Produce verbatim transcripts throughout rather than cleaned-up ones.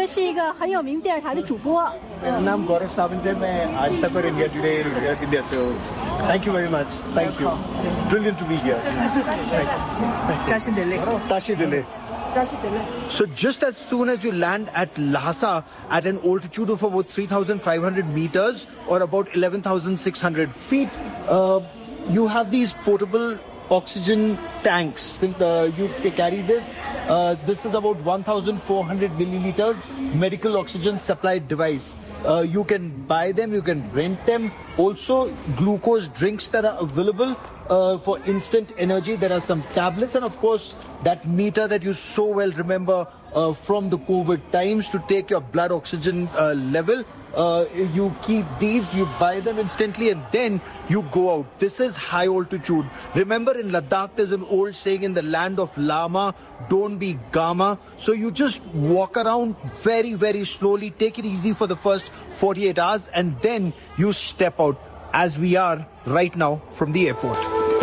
这是一个很有名电视台的主播。 मेरा नाम गौरव सावंत है मैं आज तक और इंडिया टुडे इंडिया से हूँ Thank you very much. Thank you. Brilliant to be here. Tashi Dele. So just as soon as you land at Lhasa at an altitude of about three thousand five hundred meters or about eleven thousand six hundred feet, uh, you have these portable oxygen tanks. Uh, you carry this. Uh, this is about one thousand four hundred milliliters medical oxygen supply device. Uh, you can buy them, you can rent them. Also, glucose drinks that are available uh, for instant energy. There are some tablets and of course that meter that you so well remember uh, from the COVID times to take your blood oxygen uh, level. Uh, you keep these, you buy them instantly and then you go out. This is high altitude. Remember in Ladakh there's an old saying, in the land of Lama, don't be Gama. So you just walk around very, very slowly, take it easy for the first forty-eight hours and then you step out, as we are right now from the airport.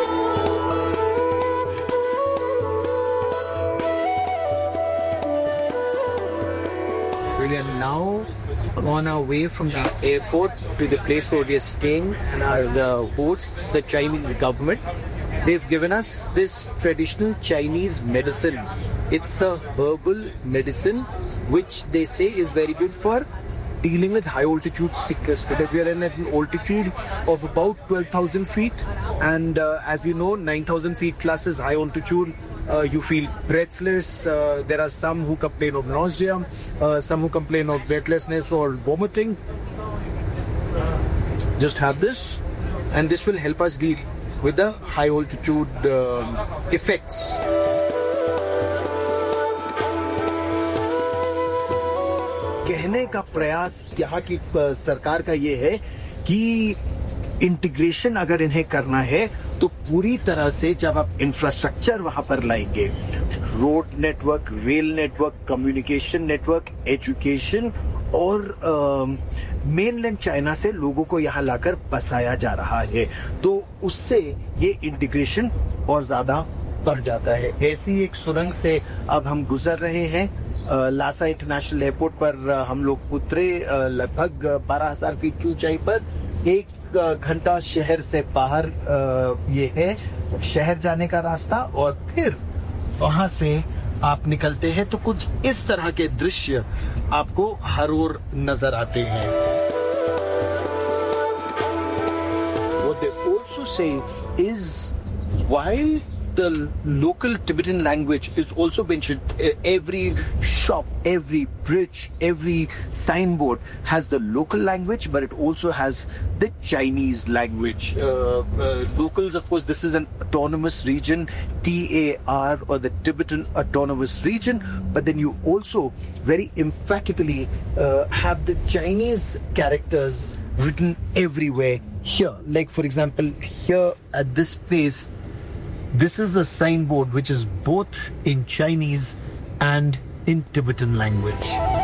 We are now on our way from the airport to the place where we are staying, and our the hosts, the Chinese government, they've given us this traditional Chinese medicine. It's a herbal medicine which they say is very good for dealing with high altitude sickness, because we are in at an altitude of about twelve thousand feet, and uh, as you know, nine thousand feet plus is high altitude. Uh, you feel breathless. Uh, there are some who complain of nausea, uh, some who complain of breathlessness or vomiting. Just have this, and this will help us deal with the high altitude uh, effects. कहने का प्रयास यहाँ की सरकार का ये है कि इंटीग्रेशन अगर इन्हें करना है तो पूरी तरह से जब आप इंफ्रास्ट्रक्चर वहां पर लाएंगे, road network, rail network, communication network, education और मेनलैंड चाइना से लोगों को यहाँ लाकर बसाया जा रहा है, तो उससे ये इंटीग्रेशन और ज्यादा बढ़ जाता है. ऐसी एक सुरंग से अब हम गुजर रहे हैं. लासा इंटरनेशनल एयरपोर्ट पर हम लोग उतरे लगभग बारह हज़ार फीट की ऊंचाई पर. एक घंटा शहर से बाहर ये है शहर जाने का रास्ता, और फिर वहां से आप निकलते हैं तो कुछ इस तरह के दृश्य आपको हर ओर नजर आते हैं. What they also say is, while the local Tibetan language is also mentioned, every shop, every bridge, every signboard has the local language, but it also has the Chinese language. Uh, uh, locals, of course, this is an autonomous region, T A R, or the Tibetan Autonomous Region, but then you also very emphatically uh, have the Chinese characters written everywhere here. Like, for example, here at this place, this is a signboard which is both in Chinese and in Tibetan language.